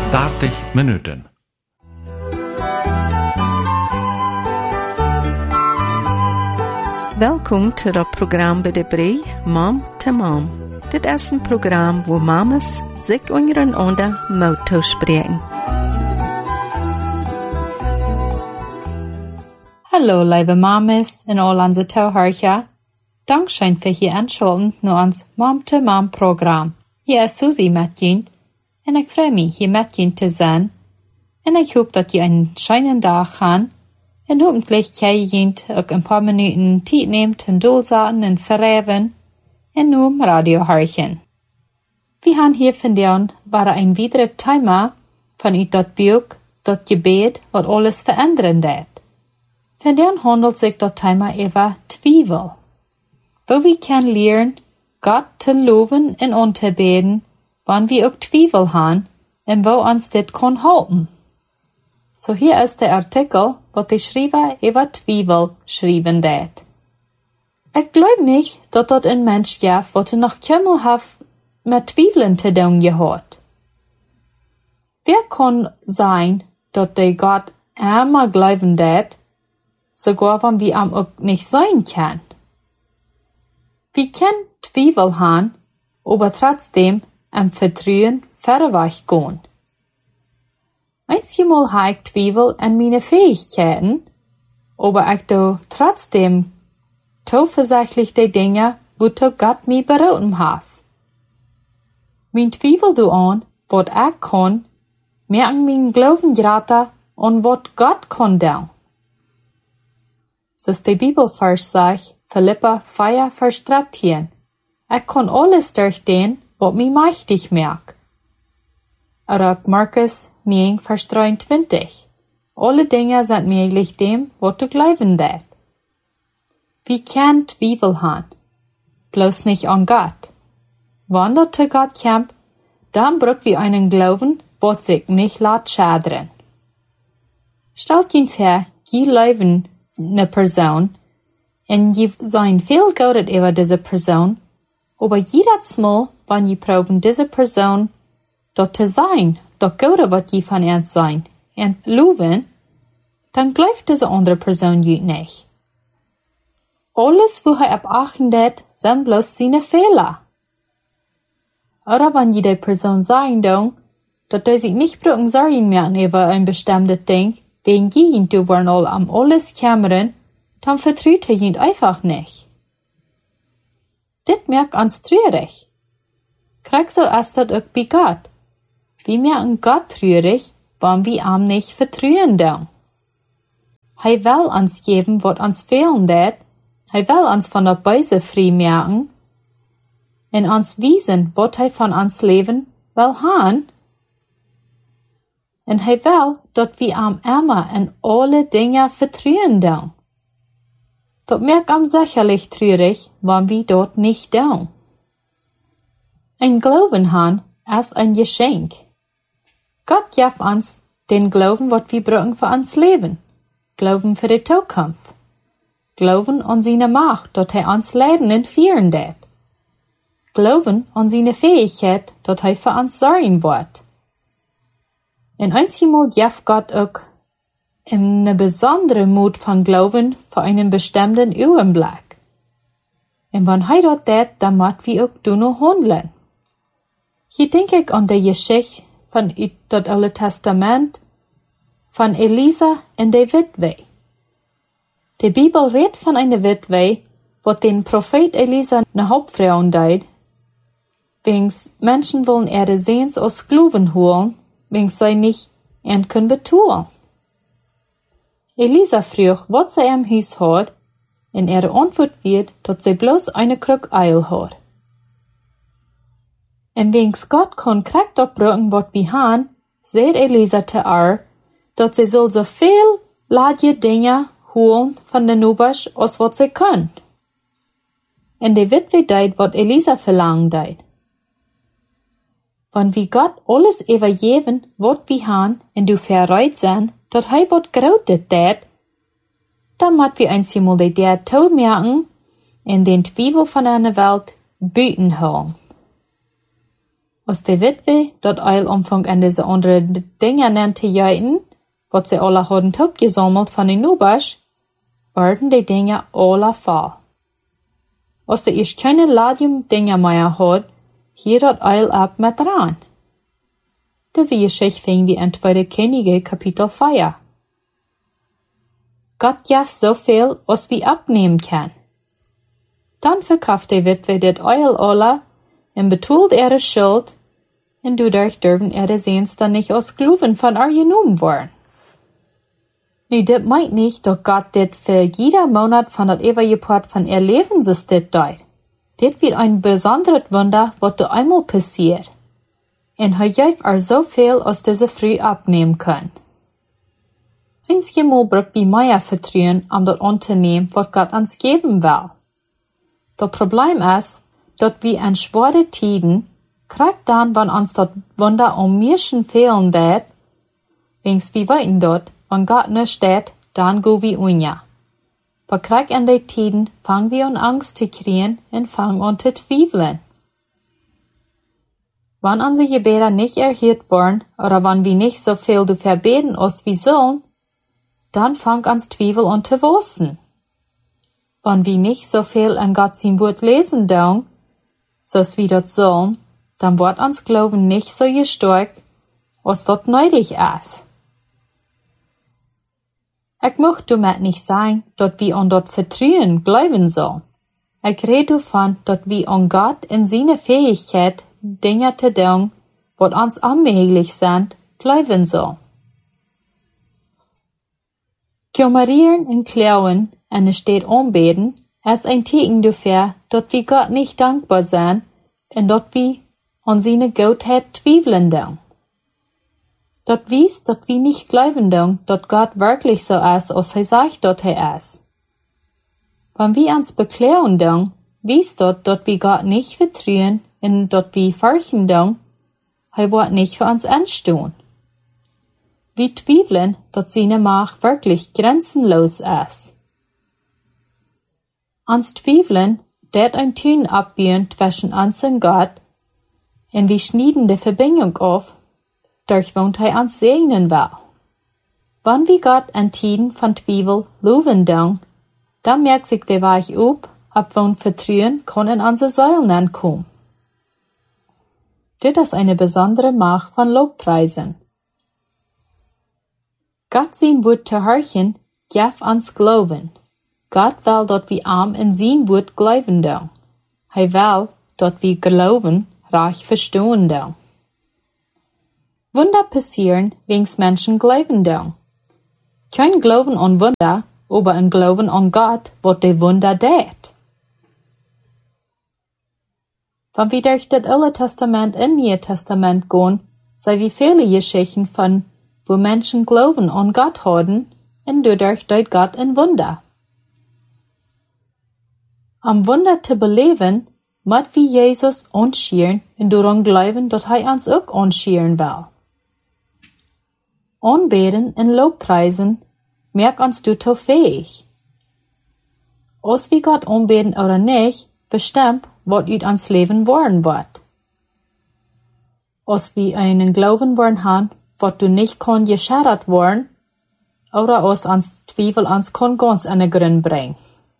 30 Minuten. Welkom til het program bij de Brei, Mom to Mom. Dit is een program waar mamas zich ondereinander mogen spreken. Hallo, lieve mamas en al onze toehoorders. Dankzij voor je aanschalten naar ons Mom to Mom program. Hier is Susie met je en ik freue me hier met je te zijn. En ik hoop dat je een schönen dag gaan. En hoffentlich kan je ook een paar minuten tijd neemt en doelzaten en verheven en nu radio horen. We gaan hier vandaag waar een weitere thema vanuit dat boek, dat gebed, wat alles veranderen deed. Vandaag handelt zich dat thema over twijfel. Wo we kan leren God te loven en aan te beden, wanneer we ook twijfel hebben en wo ons dit kan helpen. So hier is de artikel, wat de schrijver over twijfel schrijven deed. Ik geloof niet dat dat een mens gaf wat nog kemmel heeft met twijfelen te doen gehad. Wer kan zijn dat de God einmal geloven deed, sogar wenn wir am ook nicht sein kann. Wir können Twijfel haben, aber trotzdem am Vertrauen verweg gehen. Einmal habe ich Twijfel an meine Fähigkeiten, aber ich do trotzdem zuversichtlich die Dinge, wozu Gott mich berufen hat. Mein Twijfel du an, wat ich kann, merken mein Glauben gerade an wat Gott kann tun. Zoals de Bibelvers zegt, Philippa 4 vers 13. Ik kan alles durch den, wat mij machtig maakt. Ook Markus 9 vers 23. Alle dingen zijn möglich dem, wat du glauben deed. Wie kann Twijfel haben? Bloß nicht an Gott. Wann dat zu Gott kommt, dann braucht wir einen Glauben, wat sich nicht laat schadren. Stellt ihn vor, je glauben eine Person, en je zijn veel goudet over deze persoon, aber jedes Mal, wenn je proben deze persoon dat te zijn, dat goude wat je van het zijn, en loven, dan gelooft deze andere persoon je niet. Alles, wo hij op achten deed, zijn bloos zijn Fehler. Oder wenn je de persoon zijn dan, dat hij zich niet brauchen sorgen mehr over een bestimmte ding, wegen jemand du waren all am alles kämmeren, dann vertraut jemand einfach nicht. Dit merkt uns traurig. Krieg so ist dat auch bei Gott. Wir merken Gott traurig, wenn wir am nicht vertrauen dann. Hij will uns geben, wat uns fehlen deed. Hij will uns von der Böse frei merken. En uns wiesen, wat hij von uns Leben will haben. En hij wil dat we am immer in alle Dinge vertrauen doen. Dat merkt am sicherlich traurig, wenn wir dort nicht doen. Ein Glauben haben ist ein Geschenk. Gott gibt uns den Glauben, wat wir brauchen für uns Leben. Glauben für die Zukunft. Glauben an seine Macht, dat hij uns leiden und führen deed. Glauben an seine Fähigkeit, dat hij für uns sorgen wird. En einmal gibt Gott auch eine besondere Mut von Glauben für einen bestimmten Augenblick. Und wenn er das tut, dann muss wir auch nur handeln. Hier denke ich an die Geschichte von das Alte Testament von Elisa und der Witwe. Die Bibel redet von einer Witwe, wo den Prophet Elisa eine Hauptfrau deed, wegen Menschen wollen ihre Sehns aus Glauben holen, wegen sie nicht en können betalen. Elisa vroeg wat sie am Haus hat, en ihre Antwort wird, dass sie bloß eine Krug Eil hat. En wengs Gott kann korrekt opbruchen, wat wir haben, sagt Elisa zu ihr, dass sie soll so viel ladje Dinge holen von den Nubers, als wat sie können. En die Witwe deed, wat Elisa verlangt deed. Wenn wir Gott alles übergeben, wat wir haben, und du verreut sein, dat hij wat groter deed, dann moet wir einmal die der Tod merken und den Twijfel von einer Welt büten holen. Als de Witwe dort eil omfang an diese andere Dinge nannte jeiten, wat sie alle hadden opgesammelt van den Nubasch, werden die Dinge alle fall. Als sie eerst keine Ladium Dinge mehr had, hier dort eil ab mit dran. Diese Geschichte fing wie in 2. Könige Kapitel 4. Gott gaf so viel, als wir abnehmen kann. Dann verkauft die Witwe dit Eil alle und betult ihre Schuld, und dadurch dürfen ihre Sehns dann nicht aus Glauben von ihr genommen worden. Nu, dit meint nicht, dass Gott dit für jeder Monat von dat ewige Part von ihr Leben ist dit deut. Dit wird ein besonderes Wunder, was da einmal passiert. Und er gibt so viel, als diese früh abnehmen können. Einmal braucht wir mehr Vertrauen, das Unternehmen, was Gott uns geben will. Das Problem ist, dass wir in schwere Tiden, kriegt dann, wenn uns das Wunder Menschen fehlen wird, wings wir weiten dort, wenn Gott nicht steht, dann go wir unja. Aber kriegt in den Tiden, fangen wir an Angst zu kriegen und fangen an zu zweifeln. Wenn unsere Gebete nicht erhört worden, oder wenn wir nicht so viel dafür beten, als wir sollen, dann fangt uns Zweifel an zu wachsen. Wenn wir nicht so viel an Gott sein Wort lesen dürfen, so wie das sollen, dann wird uns Glauben nicht so stark, als das nötig ist. Ich möchte damit nicht sagen, dass wir an das Vertrauen glauben sollen. Ich rede davon, dass wir an Gott in seine Fähigkeit, Dinge zu tun, was uns unmöglich sind, glauben sollen. Kümmerieren und klauen und steht anbeten, ist ein Zeichen dafür, dass wir Gott nicht dankbar sind und dass wir an seine Gottheit zweifeln dürfen. Das weist, dass wir nicht glauben dürfen, dass Gott wirklich so ist, als sagt, dass ist. Wenn wir uns beklagen dürfen, weist das, dass wir Gott nicht vertrauen und dass wir fürchten dürfen, wird nicht für uns einstehen. Wir zweifeln, dass seine Macht wirklich grenzenlos ist. Uns zweifeln, dat ein Tun abbauen zwischen uns und Gott, und wir schneiden die Verbindung auf, durch won't uns segnen will. Wenn wir Gott in Tiden von Zweifel loben dürfen, dann merkt sich der Weich ob won Vertrauen kann in unsere Säulen ankommen. Das ist eine besondere Macht von Lobpreisen. Gott sein Wort zu hören, gibt uns Glauben. Gott will, dass wir arm in sein Wort glauben dürfen. Er will, dass wir Glauben reich verstehen dürfen. Wunder passieren, wenn's Menschen glauben dürfen. Kein Glauben an Wunder, aber ein Glauben an Gott, was die Wunder tät. Wenn wir durch das Alte Testament in Neue Testament gehen, sei wie viele Geschichten von, wo Menschen Glauben an Gott haben, und dadurch deut Gott ein Wunder. Am Wunder zu beleben, muss wie Jesus anschieren und daran glauben, dass uns auch anschieren will. Anbeten und Lobpreisen merkt uns dazu fähig. Als wir Gott anbeten oder nicht, bestimmt, was aus uns Leben worden wird. Als wir einen Glauben worden haben, was du nicht kann geschädigt worden, oder als uns Zweifel uns kann ganz an den Grund bringen.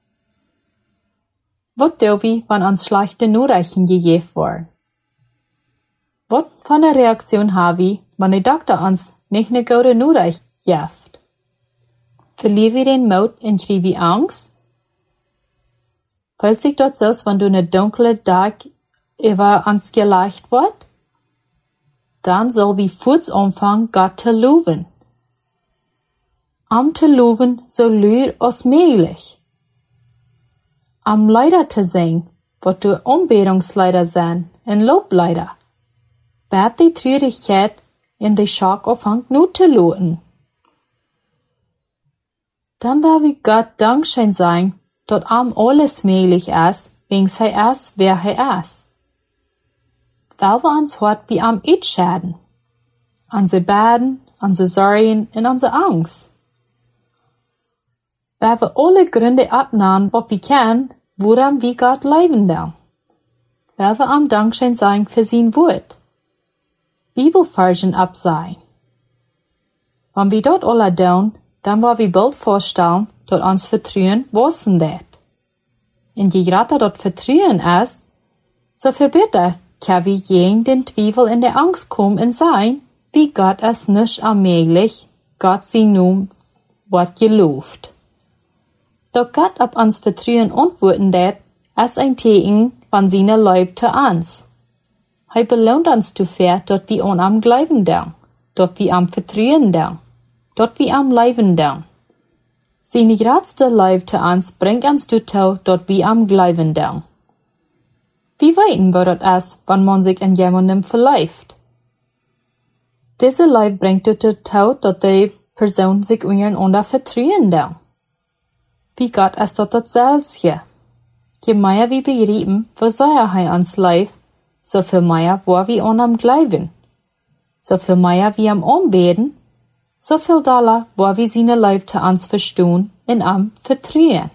Was tun wir, wenn uns schlechte Nachrichten gegeben werden? Was für eine Reaktion haben wir, wenn der Doktor uns nicht eine gute Nachricht gibt? Verlieren wir den Mut und kriegen wir Angst? Fällt sich das aus, wenn du einen dunklen Tag über uns gelegt wird? Dann soll wir kurz anfangen, Gott zu loben. Am zu loben so laut als möglich. Am Leider zu singen, was du Anbetungsleider sind, und Lobleider. Bert die Traurigkeit in die Schock aufhängt nur zu loten. Dann will wir Gott Dankschein sein, dass am alles möglich ist, wenn's er ist, wer er ist. Weil wir uns hart wie am Schaden. Unsere Baden, unsere Sorgen und unsere Angst. Weil wir alle Gründe abnehmen, was wir können, woran wir Gott leben da. Weil wir am Dankschein sein für sein Wort. Bibelversen ab sein. Wenn wir dort alle doen, dann war wir bald vorstellen, dat ons Vertrauen wossen dat. En je gratter dat Vertrauen is, so verbitter kann wir gegen den Zweifel in der Angst kommen und sein, wie Gott es nicht allmählich, Gott sie nun wat geloofd. Doch Gott ab uns Vertrauen antworten dat, ist ein Teken von seiner Liebe zu uns. Hij belohnt uns dafür, dat wir an am glauben dan, dat wir am Vertrauen dan, dat wir am leben dan. Seine grootste Liebe zu uns bringt uns dazu, dat wir am glauben dan. Wie weten wir das ist, wenn man sich in jemandem verläuft? Diese Liebe bringt dazu, dass die Person sich untereinander vertrauen dan. Wie Gott ist das selbst. Je mehr wir begreifen, wo er uns lebt, so viel mehr wo wir an ihm glauben. So viel mehr wir am anbeten, so viel doller wo wir seine Liebe zu uns verstehen und ihm vertrauen.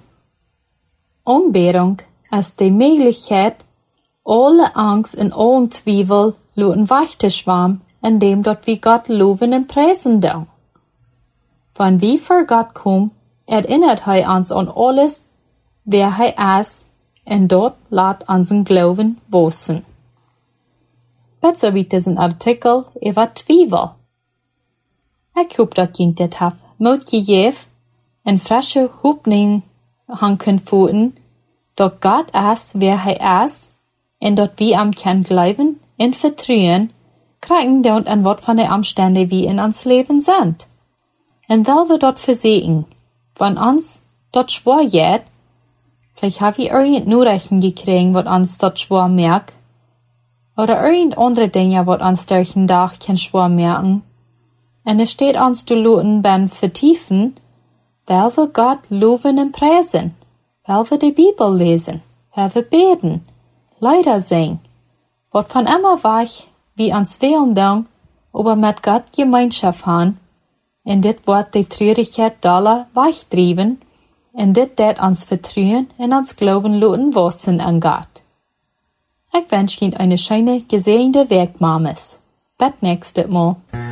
Anbetung ist die Möglichkeit, alle Angst und allen Zweifel lassen wegzuschwammen, indem dort wir Gott loben und preisen dan. Wenn wir vor Gott kommen, erinnert uns an alles, wer ist, und dort lässt unseren Glauben wachsen. Dazu wird diesen Artikel über Zweifel. Ich hoffe, dass ihr das habt mitgegeben und frische Hoffnung haben können, dass Gott ist, wer ist, und dass wir am können glauben und vertrauen, kriegen dort ein Wort von den Umständen, wie in uns Leben sind. Und weil wir dort versehen, wenn uns dort schwer geht, vielleicht haben wir irgendeine Nachrichten gekriegt, was uns dort schwer merkt, oder irgend andere Dinge, was uns durch den Tag schwer merken. Und es steht uns zu lauten beim Vertiefen, weil wir Gott loben und preisen, weil wir die Bibel lesen, weil wir beten, Lieder singen, was von immer weich, wie uns wählen dann, aber mit Gott Gemeinschaft haben, und dit wird die Traurigkeit doller weichtrieben, und dit uns vertrauen und uns Glauben lassen wachsen an Gott. Ich wünsche Ihnen eine schöne, gesegnete Weg, Mames. Bis nächstes Mal.